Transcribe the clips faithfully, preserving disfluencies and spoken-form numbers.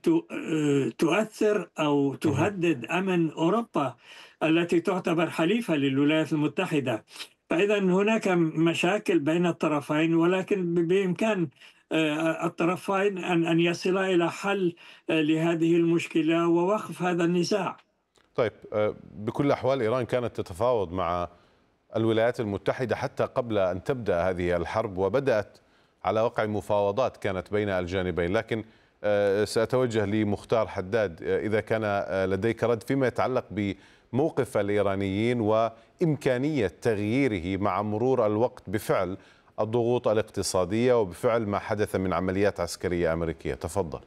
تؤثر أو اهم. تهدد أمن أوروبا التي تعتبر حليفة للولايات المتحدة. فإذا هناك مشاكل بين الطرفين، ولكن ب- بإمكان آه، الطرفين أن أن يصلا إلى حل آه، لهذه المشكلة ووقف هذا النزاع. طيب، آه، بكل الأحوال إيران كانت تتفاوض مع الولايات المتحدة حتى قبل أن تبدأ هذه الحرب، وبدأت على وقع مفاوضات كانت بين الجانبين. لكن آه، سأتوجه لمختار حداد، آه، إذا كان آه، لديك رد فيما يتعلق بموقف الإيرانيين وإمكانية تغييره مع مرور الوقت بفعل الضغوط الاقتصادية وبفعل ما حدث من عمليات عسكرية أمريكية. تفضل.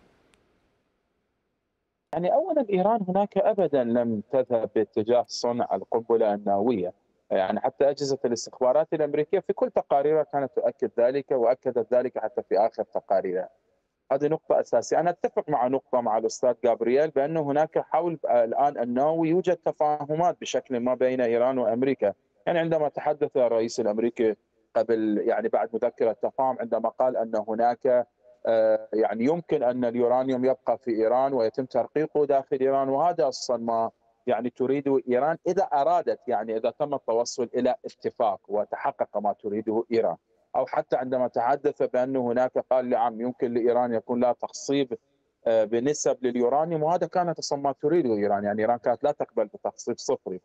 يعني أولا إيران هناك أبدا لم تذهب باتجاه صنع القنبلة النووية. يعني حتى أجهزة الاستخبارات الأمريكية في كل تقاريرها كانت تؤكد ذلك، وأكدت ذلك حتى في آخر تقاريرها. هذه نقطة أساسية. أنا أتفق مع نقطة مع الأستاذ جابرييل بأن هناك حول الآن النووي يوجد تفاهمات بشكل ما بين إيران وأمريكا. يعني عندما تحدث الرئيس الأمريكي قبل، يعني بعد مذكرة تفاهم، عندما قال أن هناك آه، يعني يمكن أن اليورانيوم يبقى في إيران ويتم ترقيقه داخل إيران، وهذا أصلا ما يعني تريده إيران إذا أرادت، يعني إذا تم التوصل إلى اتفاق وتحقق ما تريده إيران. أو حتى عندما تحدث بأن هناك، قال نعم يمكن لإيران يكون لها تخصيب آه، بنسب لليورانيوم، وهذا كانت أصلا ما تريده إيران. يعني إيران كانت لا تقبل بتخصيب صفري.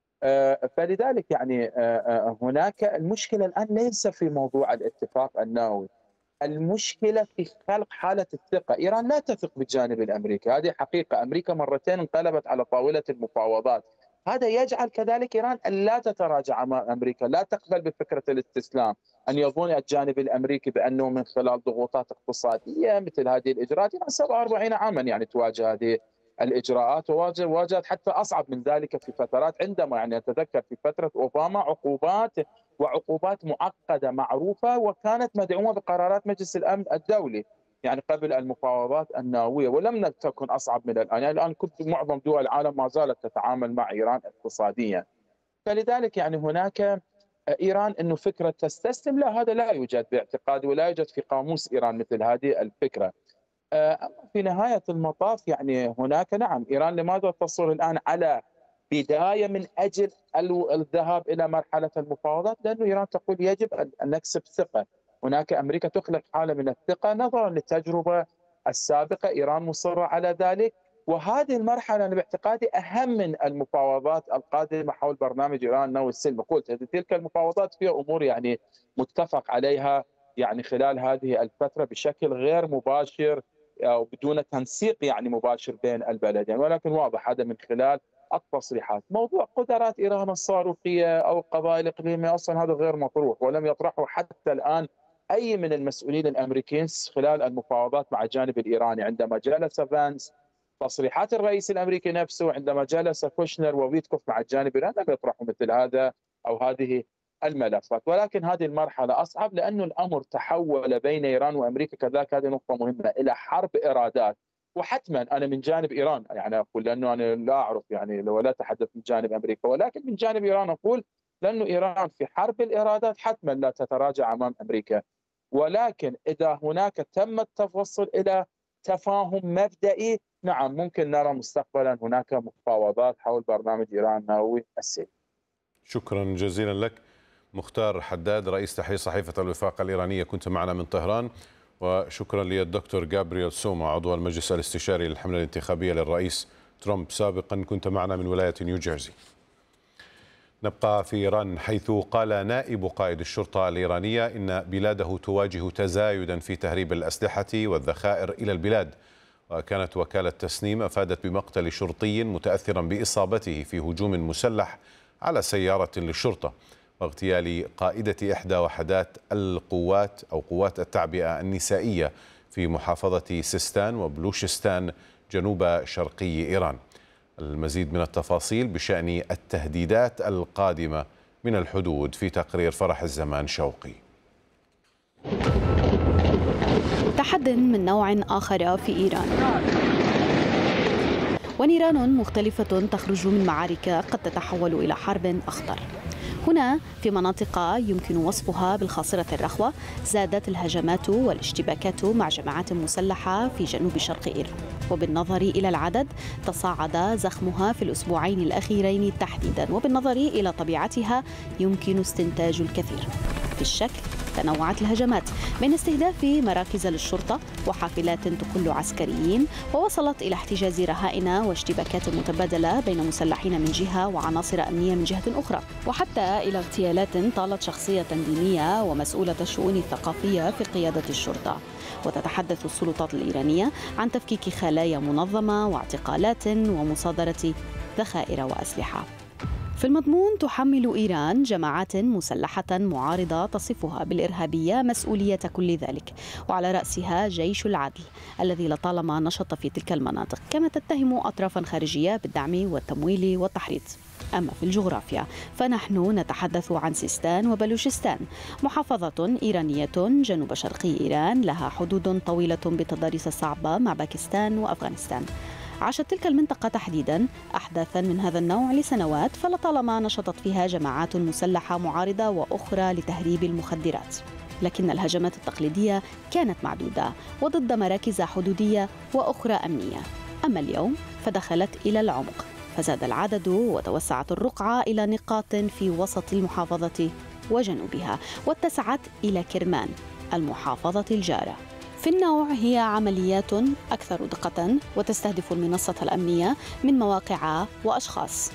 آه، فلذلك يعني آه، آه، هناك المشكلة الآن ليس في موضوع الاتفاق النووي، المشكلة في خلق حالة الثقة. إيران لا تثق بالجانب الأمريكي، هذه حقيقة. أمريكا مرتين انقلبت على طاولة المفاوضات. هذا يجعل كذلك إيران أن لا تتراجع أمام أمريكا، لا تقبل بفكرة الاستسلام، أن يظن الجانب الأمريكي بأنه من خلال ضغوطات اقتصادية مثل هذه الإجراءات. إيران سبعة وأربعين عاما يعني تواجه هذه الإجراءات، وواجهت حتى أصعب من ذلك في فترات. عندما يعني أتذكر في فترة أوباما عقوبات وعقوبات معقدة معروفة، وكانت مدعومة بقرارات مجلس الأمن الدولي يعني قبل المفاوضات النووية، ولم تكن أصعب من الآن. يعني الآن كنت معظم دول العالم ما زالت تتعامل مع إيران اقتصاديا. فلذلك يعني هناك إيران أنه فكرة تستسلم، لا، هذا لا يوجد باعتقادي، ولا يوجد في قاموس إيران مثل هذه الفكرة. أما في نهاية المطاف يعني هناك، نعم، إيران لماذا تصر الآن على بداية من أجل الذهاب إلى مرحلة المفاوضات؟ لأنه إيران تقول يجب أن نكسب ثقة. هناك أمريكا تخلق حالة من الثقة نظرا للتجربة السابقة، إيران مصرة على ذلك. وهذه المرحلة أنا باعتقادي أهم من المفاوضات القادمة حول برنامج إيران النووي السلمي. قلت تلك المفاوضات فيها أمور يعني متفق عليها يعني خلال هذه الفترة بشكل غير مباشر أو بدون تنسيق يعني مباشر بين البلدين، ولكن واضح هذا من خلال التصريحات. موضوع قدرات إيران الصاروخية أو القضايا الإقليمية أصلا هذا غير مطروح، ولم يطرحه حتى الآن أي من المسؤولين الأمريكيين خلال المفاوضات مع الجانب الإيراني. عندما جلس فانس، تصريحات الرئيس الأمريكي نفسه، عندما جلس كوشنر وويتكوف مع الجانب الإيراني، لم يطرحوا مثل هذا أو هذه الملفات. ولكن هذه المرحلة أصعب لأن الأمر تحول بين إيران وأمريكا، كذلك هذه نقطة مهمة، إلى حرب إرادات. وحتما أنا من جانب إيران يعني أقول، لأنه أنا لا أعرف يعني لو لا أتحدث من جانب أمريكا، ولكن من جانب إيران أقول لأنه إيران في حرب الإرادات حتما لا تتراجع أمام أمريكا. ولكن إذا هناك تم التوصل إلى تفاهم مبدئي، نعم ممكن نرى مستقبلا هناك مفاوضات حول برنامج إيران النووي السلمي. شكرا جزيلا لك مختار حداد، رئيس تحرير صحيفة الوفاق الإيرانية، كنت معنا من طهران. وشكرا للدكتور جابرييل سوما، عضو المجلس الاستشاري للحملة الانتخابية للرئيس ترامب سابقا، كنت معنا من ولاية نيوجيرسي. نبقى في إيران، حيث قال نائب قائد الشرطة الإيرانية إن بلاده تواجه تزايدا في تهريب الأسلحة والذخائر إلى البلاد. وكانت وكالة تسنيم أفادت بمقتل شرطي متأثرا بإصابته في هجوم مسلح على سيارة للشرطة، واغتيال قائدة إحدى وحدات القوات أو قوات التعبئة النسائية في محافظة سيستان وبلوشستان جنوب شرقي إيران. المزيد من التفاصيل بشأن التهديدات القادمة من الحدود في تقرير فرح الزمان شوقي. تحد من نوع آخر في إيران، ونيران مختلفة تخرج من معارك قد تتحول إلى حرب أخطر. هنا في مناطق يمكن وصفها بالخاصرة الرخوة زادت الهجمات والاشتباكات مع جماعات مسلحة في جنوب شرق إيران، وبالنظر إلى العدد تصاعد زخمها في الأسبوعين الأخيرين تحديدا، وبالنظر إلى طبيعتها يمكن استنتاج الكثير. في الشك تنوعت الهجمات من استهداف مراكز للشرطة وحافلات تقل عسكريين، ووصلت إلى احتجاز رهائن واشتباكات متبادلة بين مسلحين من جهة وعناصر أمنية من جهة أخرى، وحتى إلى اغتيالات طالت شخصية دينية ومسؤولة الشؤون الثقافية في قيادة الشرطة. وتتحدث السلطات الإيرانية عن تفكيك خلايا منظمة واعتقالات ومصادرة ذخائر وأسلحة. في المضمون تحمل إيران جماعات مسلحة معارضة تصفها بالإرهابية مسؤولية كل ذلك، وعلى رأسها جيش العدل الذي لطالما نشط في تلك المناطق، كما تتهم أطرافا خارجية بالدعم والتمويل والتحريض. أما في الجغرافيا فنحن نتحدث عن سيستان وبلوشستان، محافظة إيرانية جنوب شرقي إيران لها حدود طويلة بتضاريس صعبة مع باكستان وأفغانستان. عاشت تلك المنطقة تحديدا أحداثا من هذا النوع لسنوات، فلطالما نشطت فيها جماعات مسلحة معارضة وأخرى لتهريب المخدرات، لكن الهجمات التقليدية كانت معدودة وضد مراكز حدودية وأخرى أمنية. أما اليوم فدخلت إلى العمق، فزاد العدد وتوسعت الرقعة إلى نقاط في وسط المحافظة وجنوبها، واتسعت إلى كرمان المحافظة الجارة. في النوع هي عمليات أكثر دقة وتستهدف المنصة الأمنية من مواقع وأشخاص.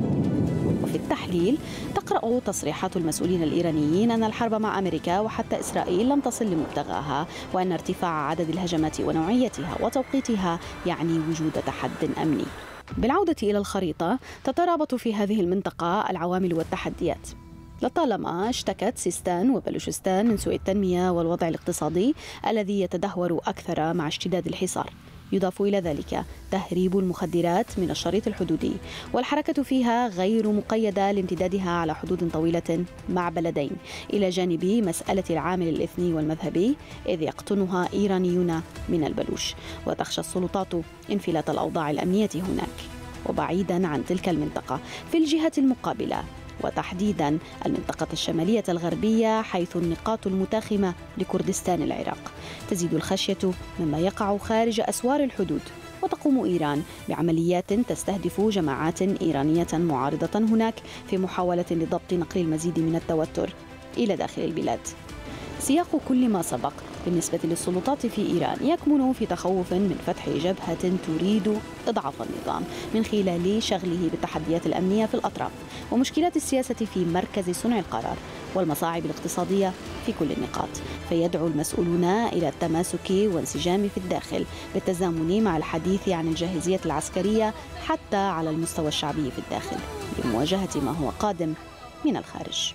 وفي التحليل تقرأ تصريحات المسؤولين الإيرانيين أن الحرب مع أمريكا وحتى إسرائيل لم تصل لمبتغاها، وأن ارتفاع عدد الهجمات ونوعيتها وتوقيتها يعني وجود تحد أمني. بالعودة إلى الخريطة تترابط في هذه المنطقة العوامل والتحديات. لطالما اشتكت سيستان وبلوشستان من سوء التنمية والوضع الاقتصادي الذي يتدهور أكثر مع اشتداد الحصار. يضاف إلى ذلك تهريب المخدرات من الشريط الحدودي، والحركة فيها غير مقيدة لامتدادها على حدود طويلة مع بلدين، إلى جانب مسألة العامل الإثني والمذهبي إذ يقطنها إيرانيون من البلوش. وتخشى السلطات انفلات الأوضاع الأمنية هناك. وبعيدا عن تلك المنطقة في الجهة المقابلة، وتحديدا المنطقة الشمالية الغربية حيث النقاط المتاخمة لكردستان العراق، تزيد الخشية مما يقع خارج أسوار الحدود. وتقوم إيران بعمليات تستهدف جماعات إيرانية معارضة هناك في محاولة لضبط نقل المزيد من التوتر إلى داخل البلاد. سياق كل ما سبق بالنسبة للسلطات في إيران يكمن في تخوف من فتح جبهة تريد إضعاف النظام من خلال شغله بالتحديات الأمنية في الأطراف، ومشكلات السياسة في مركز صنع القرار، والمصاعب الاقتصادية في كل النقاط. فيدعو المسؤولون إلى التماسك وانسجام في الداخل بالتزامن مع الحديث عن الجاهزية العسكرية حتى على المستوى الشعبي في الداخل لمواجهة ما هو قادم من الخارج.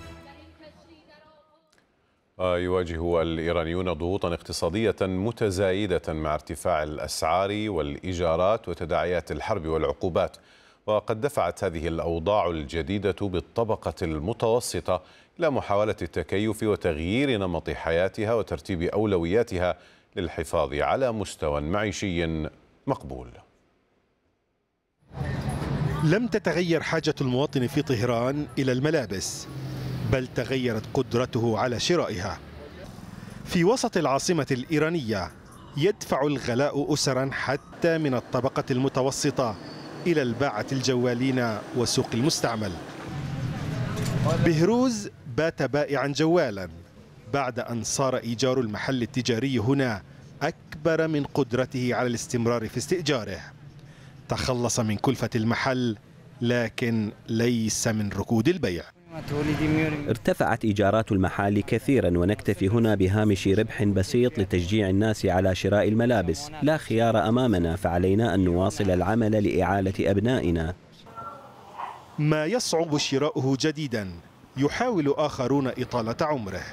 يواجه الإيرانيون ضغوطا اقتصادية متزايدة مع ارتفاع الأسعار والإيجارات وتداعيات الحرب والعقوبات، وقد دفعت هذه الأوضاع الجديدة بالطبقة المتوسطة إلى محاولة التكيف وتغيير نمط حياتها وترتيب أولوياتها للحفاظ على مستوى معيشي مقبول. لم تتغير حاجة المواطن في طهران إلى الملابس، بل تغيرت قدرته على شرائها. في وسط العاصمة الإيرانية يدفع الغلاء أسرا حتى من الطبقة المتوسطة إلى الباعة الجوالين وسوق المستعمل. بهروز بات بائعا جوالا بعد أن صار إيجار المحل التجاري هنا أكبر من قدرته على الاستمرار في استئجاره. تخلص من كلفة المحل لكن ليس من ركود البيع. ارتفعت إيجارات المحال كثيرا، ونكتفي هنا بهامش ربح بسيط لتشجيع الناس على شراء الملابس. لا خيار أمامنا، فعلينا أن نواصل العمل لإعالة أبنائنا. ما يصعب شراؤه جديدا يحاول آخرون إطالة عمره.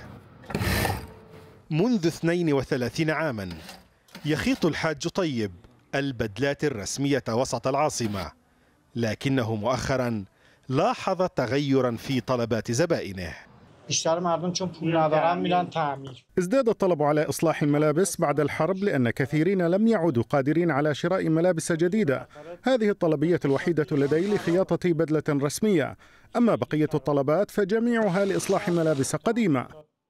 منذ اثنين وثلاثين عاما يخيط الحاج طيب البدلات الرسمية وسط العاصمة، لكنه مؤخرا لاحظ تغيرا في طلبات زبائنه. ازداد الطلب على إصلاح الملابس بعد الحرب لأن كثيرين لم يعودوا قادرين على شراء ملابس جديدة. هذه الطلبية الوحيدة لدي لخياطة بدلة رسمية، أما بقية الطلبات فجميعها لإصلاح ملابس قديمة.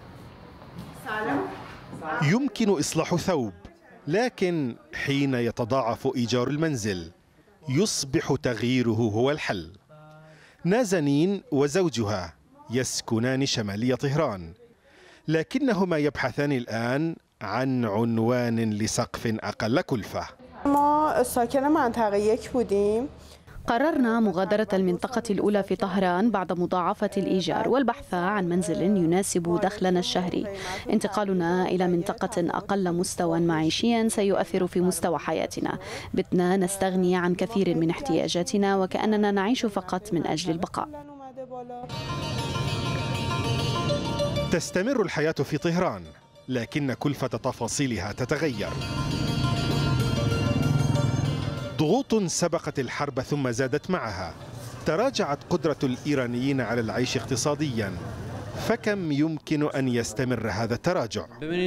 يمكن إصلاح ثوب، لكن حين يتضاعف إيجار المنزل يصبح تغييره هو الحل. نازنين وزوجها يسكنان شمالي طهران، لكنهما يبحثان الآن عن عنوان لسقف أقل كلفة. قررنا مغادرة المنطقة الأولى في طهران بعد مضاعفة الإيجار والبحث عن منزل يناسب دخلنا الشهري. انتقالنا إلى منطقة أقل مستوى معيشيا سيؤثر في مستوى حياتنا. بتنا نستغني عن كثير من احتياجاتنا وكأننا نعيش فقط من أجل البقاء. تستمر الحياة في طهران، لكن كلفة تفاصيلها تتغير. ضغوط سبقت الحرب ثم زادت معها. تراجعت قدرة الإيرانيين على العيش اقتصاديا، فكم يمكن أن يستمر هذا التراجع؟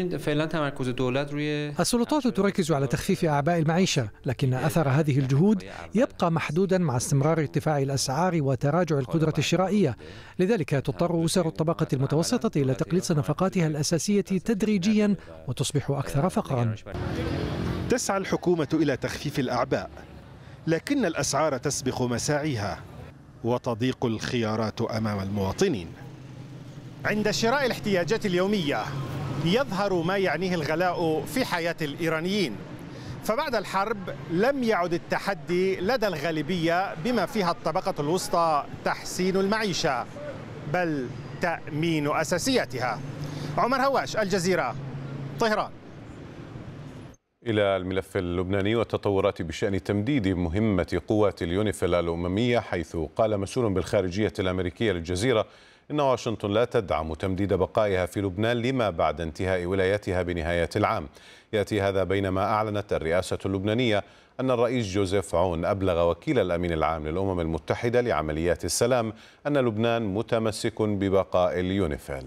السلطات تركز على تخفيف أعباء المعيشة، لكن أثر هذه الجهود يبقى محدودا مع استمرار ارتفاع الأسعار وتراجع القدرة الشرائية. لذلك تضطر أسر الطبقة المتوسطة إلى تقليص نفقاتها الأساسية تدريجيا وتصبح أكثر فقرا. تسعى الحكومة إلى تخفيف الأعباء، لكن الأسعار تسبق مساعيها وتضيق الخيارات أمام المواطنين. عند شراء الاحتياجات اليومية يظهر ما يعنيه الغلاء في حياة الإيرانيين، فبعد الحرب لم يعد التحدي لدى الغالبية بما فيها الطبقة الوسطى تحسين المعيشة، بل تأمين أساسياتها. عمر هواش، الجزيرة، طهران. إلى الملف اللبناني والتطورات بشأن تمديد مهمة قوات اليونيفيل الأممية، حيث قال مسؤول بالخارجية الأمريكية للجزيرة إن واشنطن لا تدعم تمديد بقائها في لبنان لما بعد انتهاء ولايتها بنهاية العام. يأتي هذا بينما أعلنت الرئاسة اللبنانية أن الرئيس جوزيف عون أبلغ وكيل الأمين العام للأمم المتحدة لعمليات السلام أن لبنان متمسك ببقاء اليونيفيل.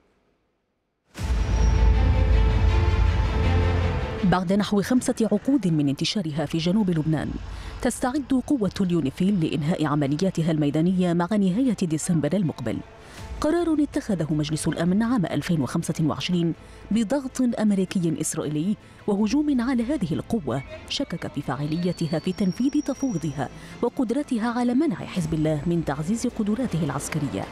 بعد نحو خمسة عقود من انتشارها في جنوب لبنان، تستعد قوة اليونيفيل لإنهاء عملياتها الميدانية مع نهاية ديسمبر المقبل. قرار اتخذه مجلس الأمن عام ألفين وخمسة وعشرين بضغط أمريكي إسرائيلي وهجوم على هذه القوة شكك في فاعليتها في تنفيذ تفويضها وقدرتها على منع حزب الله من تعزيز قدراته العسكرية.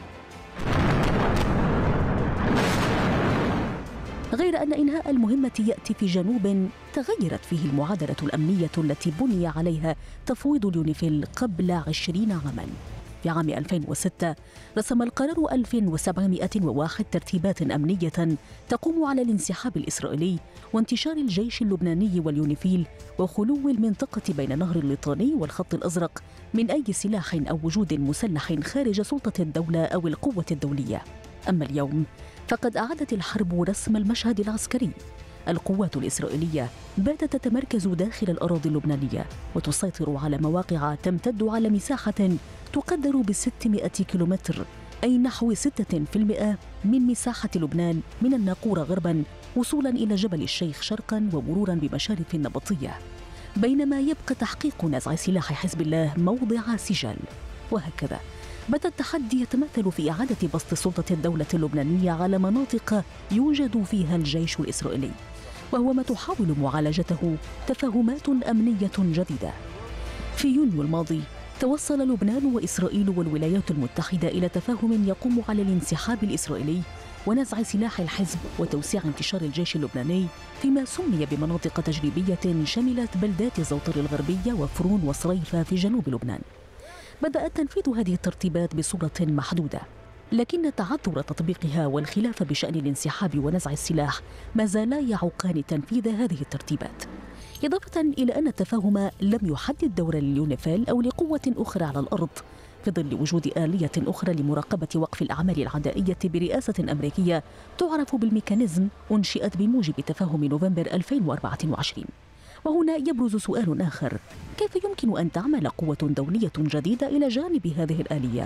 غير أن إنهاء المهمة يأتي في جنوب تغيرت فيه المعادلة الأمنية التي بني عليها تفويض اليونيفيل قبل عشرين عاماً. في عام ألفين وستة رسم القرار ألف وسبعمائة وواحد ترتيبات أمنية تقوم على الانسحاب الإسرائيلي وانتشار الجيش اللبناني واليونيفيل وخلو المنطقة بين نهر الليطاني والخط الأزرق من أي سلاح أو وجود مسلح خارج سلطة الدولة أو القوة الدولية. أما اليوم فقد أعادت الحرب رسم المشهد العسكري. القوات الإسرائيلية باتت تتمركز داخل الأراضي اللبنانية وتسيطر على مواقع تمتد على مساحة تقدر بستمائة كيلومتر، أي نحو ستة بالمئة من مساحة لبنان من الناقورة غرباً وصولاً إلى جبل الشيخ شرقاً ومروراً بمشارف نبطية، بينما يبقى تحقيق نزع سلاح حزب الله موضع سجال. وهكذا بات التحدي يتمثل في إعادة بسط سلطة الدولة اللبنانية على مناطق يوجد فيها الجيش الإسرائيلي، وهو ما تحاول معالجته تفاهمات أمنية جديدة. في يونيو الماضي توصل لبنان وإسرائيل والولايات المتحدة إلى تفاهم يقوم على الانسحاب الإسرائيلي ونزع سلاح الحزب وتوسيع انتشار الجيش اللبناني فيما سمي بمناطق تجريبية شملت بلدات زوطر الغربية وفرون وصريفة في جنوب لبنان. بدأ تنفيذ هذه الترتيبات بصورة محدودة، لكن تعذر تطبيقها والخلاف بشأن الانسحاب ونزع السلاح ما زالا يعوقان تنفيذ هذه الترتيبات، إضافة إلى أن التفاهم لم يحدد دور اليونيفيل أو لقوة أخرى على الأرض في ظل وجود آلية أخرى لمراقبة وقف الأعمال العدائية برئاسة أمريكية تعرف بالميكانيزم أنشئت بموجب تفاهم نوفمبر ألفين وأربعة وعشرين. وهنا يبرز سؤال آخر: كيف يمكن أن تعمل قوة دولية جديدة إلى جانب هذه الآلية؟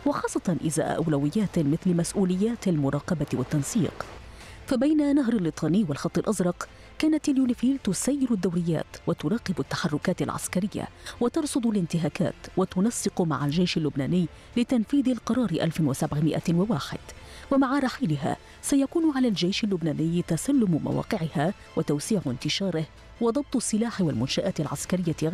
وخاصة إزاء أولويات مثل مسؤوليات المراقبة والتنسيق. فبين نهر الليطاني والخط الأزرق كانت اليونيفيل تسير الدوريات وتراقب التحركات العسكرية وترصد الانتهاكات وتنسق مع الجيش اللبناني لتنفيذ القرار ألف وسبعمائة وواحد. ومع رحيلها سيكون على الجيش اللبناني تسلم مواقعها وتوسيع انتشاره وضبط السلاح والمنشآت العسكرية